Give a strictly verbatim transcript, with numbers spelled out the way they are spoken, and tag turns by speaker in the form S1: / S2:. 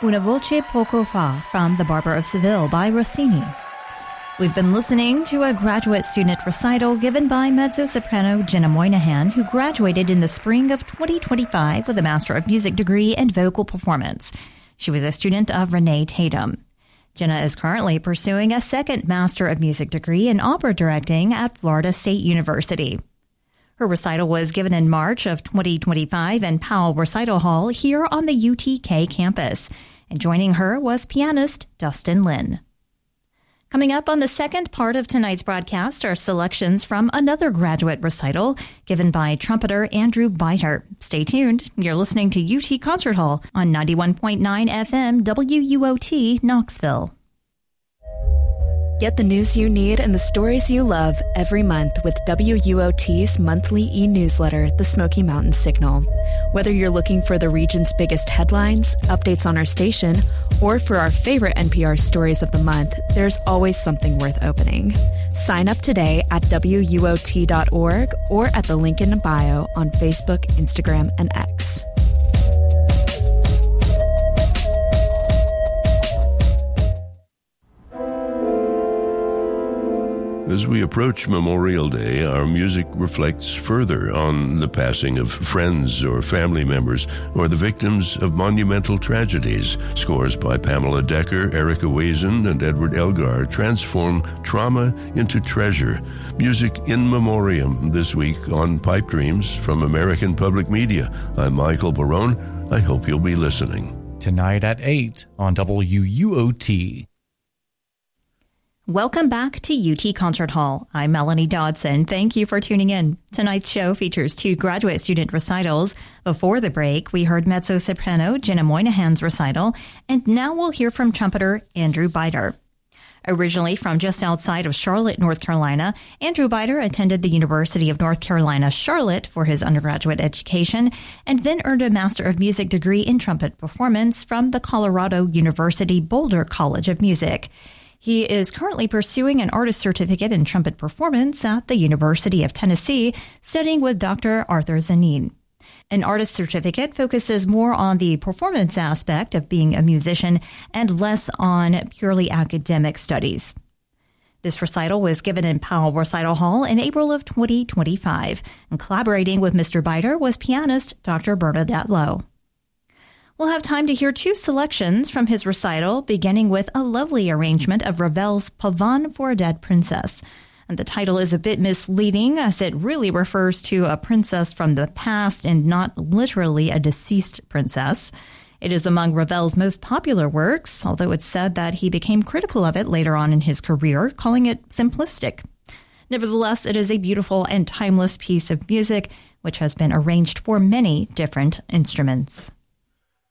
S1: Una voce poco fa from The Barber of Seville by Rossini. We've been listening to a graduate student recital given by mezzo-soprano Jenna Moynihan, who graduated in the spring of twenty twenty-five with a Master of Music degree in vocal performance. She was a student of Renee Tatum. Jenna is currently pursuing a second Master of Music degree in opera directing at Florida State University. Her recital was given in March of twenty twenty-five in Powell Recital Hall here on the U T K campus. And joining her was pianist Dustin Lin. Coming up on the second part of tonight's broadcast are selections from another graduate recital given by trumpeter Andrew Biter. Stay tuned. You're listening to U T Concert Hall on ninety-one point nine F M W U O T Knoxville.
S2: Get the news you need and the stories you love every month with W U O T's monthly e-newsletter, The Smoky Mountain Signal. Whether you're looking for the region's biggest headlines, updates on our station, or for our favorite N P R stories of the month, there's always something worth opening. Sign up today at W U O T dot org or at the link in the bio on Facebook, Instagram, and X.
S3: As we approach Memorial Day, our music reflects further on the passing of friends or family members or the victims of monumental tragedies. Scores by Pamela Decker, Erica Wazen, and Edward Elgar transform trauma into treasure. Music in memoriam this week on Pipe Dreams from American Public Media. I'm Michael Barone. I hope you'll be listening.
S4: Tonight at eight on W U O T.
S1: Welcome back to U T Concert Hall. I'm Melanie Dodson. Thank you for tuning in. Tonight's show features two graduate student recitals. Before the break, we heard mezzo-soprano Jenna Moynihan's recital, and now we'll hear from trumpeter Andrew Biter. Originally from just outside of Charlotte, North Carolina, Andrew Biter attended the University of North Carolina, Charlotte for his undergraduate education, and then earned a Master of Music degree in trumpet performance from the Colorado University Boulder College of Music. He is currently pursuing an artist certificate in trumpet performance at the University of Tennessee, studying with Doctor Arthur Zanin. An artist certificate focuses more on the performance aspect of being a musician and less on purely academic studies. This recital was given in Powell Recital Hall in April of twenty twenty-five, and collaborating with Mister Biter was pianist Doctor Bernadette Lowe. We'll have time to hear two selections from his recital, beginning with a lovely arrangement of Ravel's Pavane for a Dead Princess. And the title is a bit misleading, as it really refers to a princess from the past and not literally a deceased princess. It is among Ravel's most popular works, although it's said that he became critical of it later on in his career, calling it simplistic. Nevertheless, it is a beautiful and timeless piece of music, which has been arranged for many different instruments.